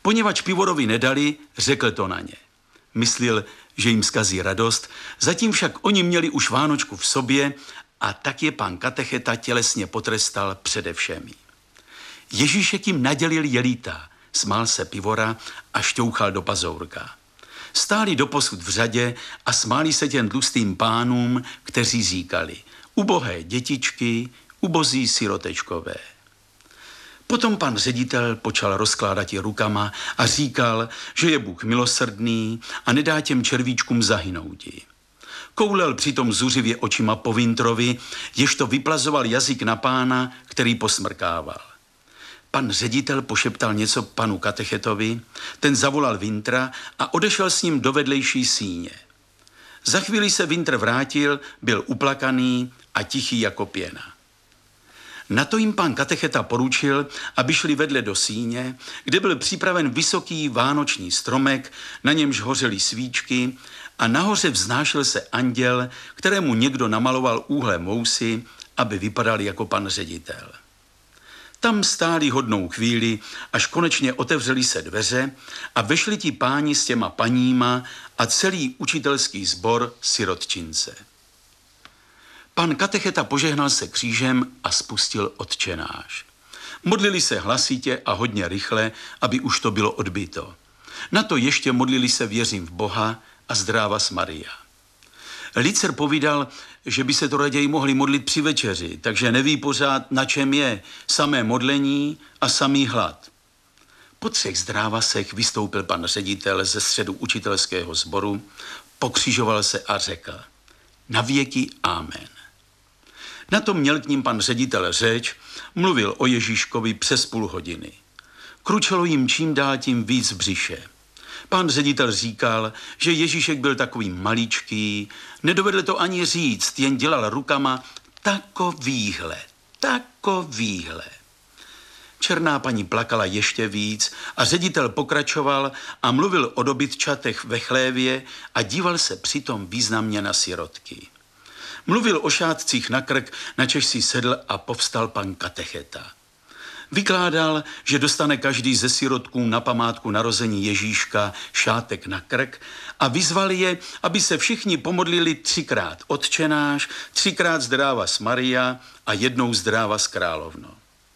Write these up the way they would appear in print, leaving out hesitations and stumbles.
Poněvadž Pivorovi nedali, řekl to na ně. Myslil, že jim zkazí radost, zatím však oni měli už Vánočku v sobě a tak je pan katecheta tělesně potrestal přede všemi. Ježíšek jim nadělil jelíta, smál se Pivora a šťouchal do pazourka. Stáli doposud v řadě a smáli se těm tlustým pánům, kteří říkali: ubohé dětičky, ubozí sirotečkové. Potom pan ředitel počal rozkládat je rukama a říkal, že je Bůh milosrdný a nedá těm červíčkům zahynouti. Koulel přitom zuřivě očima po Vintrovi, jež to vyplazoval jazyk na pána, který posmrkával. Pan ředitel pošeptal něco panu katechetovi, ten zavolal Vintra a odešel s ním do vedlejší síně. Za chvíli se Vintr vrátil, byl uplakaný a tichý jako pěna. Na to jim pan katecheta poručil, aby šli vedle do síně, kde byl připraven vysoký vánoční stromek, na němž hořely svíčky a nahoře vznášel se anděl, kterému někdo namaloval úhle mousy, aby vypadal jako pan ředitel. Tam stáli hodnou chvíli, až konečně otevřely se dveře a vešli ti páni s těma paníma a celý učitelský sbor sirotčince. Pan katecheta požehnal se křížem a spustil Otčenáš. Modlili se hlasitě a hodně rychle, aby už to bylo odbyto. Na to ještě modlili se věřím v Boha a zdrávas Maria. Licer povídal, že by se to raději mohli modlit při večeři, takže neví pořád, na čem je samé modlení a samý hlad. Po 3 zdrávasech vystoupil pan ředitel ze středu učitelského sboru, pokřižoval se a řekl: na věky amen. Na to měl k ním pan ředitel řeč, mluvil o Ježíškovi přes půl hodiny. Kručelo jim čím dál tím víc v břiše. Pan ředitel říkal, že Ježíšek byl takový maličký, nedovedl to ani říct, jen dělal rukama takovýhle. Černá paní plakala ještě víc a ředitel pokračoval a mluvil o dobytčatech ve chlévě a díval se přitom významně na sirotky. Mluvil o šátcích na krk, načež si sedl a povstal pan katecheta. Vykládal, že dostane každý ze sirotků na památku narození Ježíška šátek na krk a vyzval je, aby se všichni pomodlili 3krát Otčenáš, 3krát zdrávas Maria a 1 zdrávas Královno.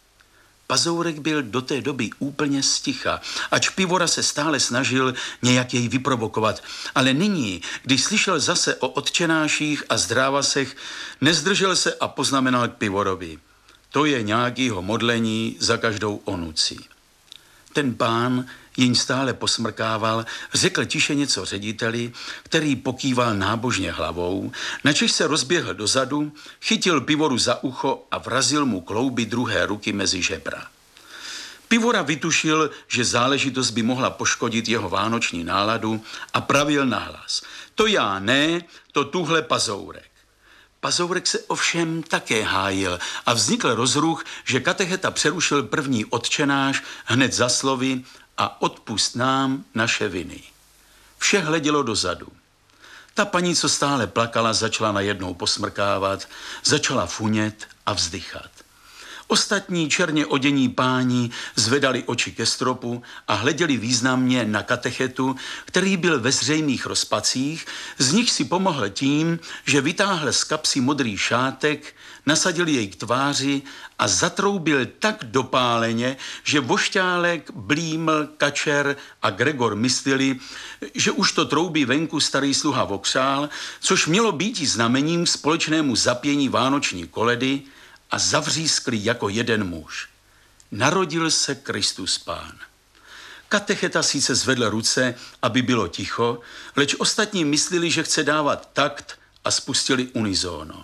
Pazourek byl do té doby úplně sticha, ač Pivora se stále snažil nějak jej vyprovokovat, ale nyní, když slyšel zase o Otčenáších a zdrávasech, nezdržel se a poznamenal k Pivorovi: to je nějakýho modlení za každou onuci. Ten pán, jenž stále posmrkával, řekl tiše něco řediteli, který pokýval nábožně hlavou, načež se rozběhl dozadu, chytil Pivoru za ucho a vrazil mu klouby druhé ruky mezi žebra. Pivora vytušil, že záležitost by mohla poškodit jeho vánoční náladu a pravil nahlas: to já ne, to tuhle Pazourek. Pazourek se ovšem také hájil a vznikl rozruch, že katecheta přerušil první Otčenáš hned za slovy: a odpusť nám naše viny. Vše hledělo dozadu. Ta paní, co stále plakala, začala najednou posmrkávat, začala funět a vzdychat. Ostatní černě odění páni zvedali oči ke stropu a hleděli významně na katechetu, který byl ve zřejmých rozpacích, z nich si pomohl tím, že vytáhl z kapsy modrý šátek, nasadil jej k tváři a zatroubil tak dopáleně, že Vošťálek, Blíml, Kačer a Gregor mysleli, že už to troubí venku starý sluha vokřál, což mělo být i znamením společnému zapění vánoční koledy, a zavřískli jako jeden muž. Narodil se Kristus Pán. Katecheta sice zvedl ruce, aby bylo ticho, leč ostatní mysleli, že chce dávat takt a spustili unizóno.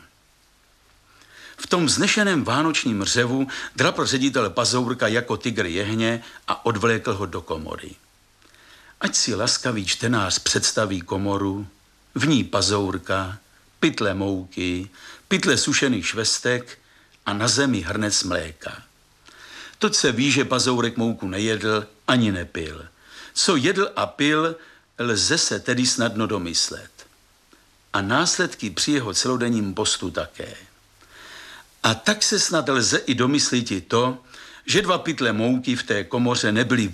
V tom vznešeném vánočním řevu drapl ředitel Pazourka jako tygr jehně a odvlékl ho do komory. Ať si laskavý čtenář představí komoru, v ní Pazourka, pytle mouky, pytle sušených švestek a na zemi hrnec mléka. Toť se ví, že Pazourek mouku nejedl ani nepil. Co jedl a pil, lze se tedy snadno domyslet. A následky při jeho celodenním postu také. A tak se snad lze i domyslit i to, že 2 pytle mouky v té komoře nebyly